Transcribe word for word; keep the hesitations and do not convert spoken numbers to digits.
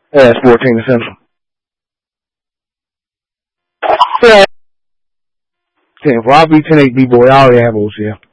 Yeah, it's fourteen Central. Yeah. ten four. I'll be ten eight B boy. I already have O C L.